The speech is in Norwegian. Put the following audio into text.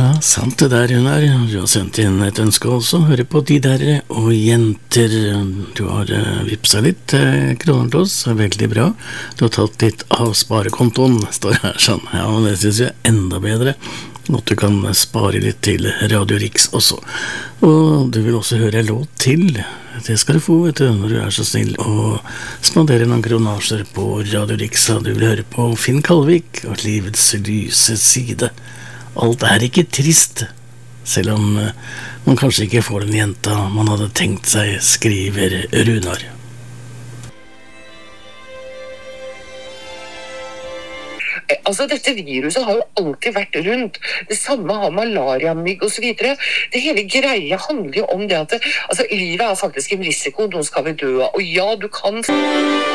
Ja, sant det der, Runar. Du har sendt inn et ønske også. Høre på de der og jenter. Du har vipset litt kroner til oss. Veldig bra. Du har tatt litt av sparekontoen, står her sånn. Ja, det synes jeg er enda bedre. At du kan spare litt til Radio Rix også. Og du vil også høre en låt til. Det skal du få, vet du, når du er så snill å spandere noen kronasjer på Radio Rix. Du vil høre på Finn Kalvik og Livets lyse side. Alt er ikke trist, selv om man kanskje ikke får den jenta man hadde tenkt seg, skriver Runar. Altså, dette viruset har jo alltid vært rundt. Det samme har malariamygg og så videre. Det hele greia handler jo om det at livet er faktisk en risiko, noen skal vi dø av. Og ja, du kan